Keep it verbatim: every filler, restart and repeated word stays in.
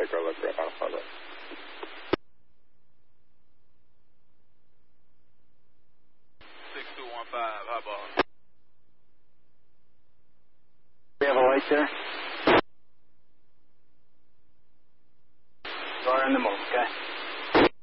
Garlic Red on Harlow. six two one five, high ball. We have a light there.